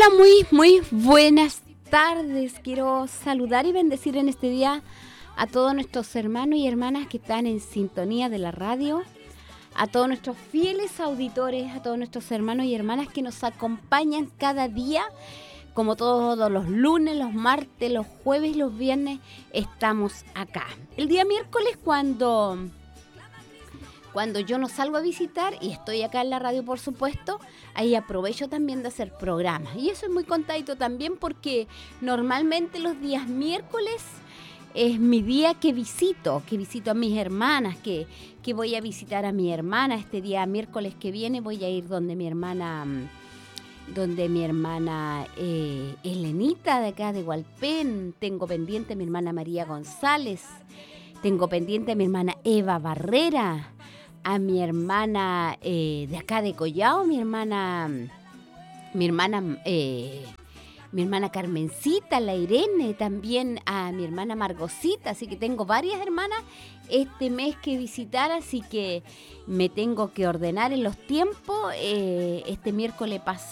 Hola, muy buenas tardes. Quiero saludar y bendecir en este día a todos nuestros hermanos y hermanas que están en sintonía de la radio, a todos nuestros fieles auditores, a todos nuestros hermanos y hermanas que nos acompañan cada día, como todos los lunes, los martes, los jueves, los viernes, estamos acá. El día miércoles cuando yo no salgo a visitar y estoy acá en la radio, por supuesto, ahí aprovecho también de hacer programas. Y eso es muy contadito también porque normalmente los días miércoles es mi día que visito a mis hermanas, que voy a visitar a mi hermana. Este día miércoles que viene voy a ir donde mi hermana Elenita de acá de Hualpén. Tengo pendiente a mi hermana María González, tengo pendiente a mi hermana Eva Barrera, a mi hermana de acá de Collao, mi hermana Carmencita, la Irene, también a mi hermana Margosita, así que tengo varias hermanas este mes que visitar, así que me tengo que ordenar en los tiempos. Este miércoles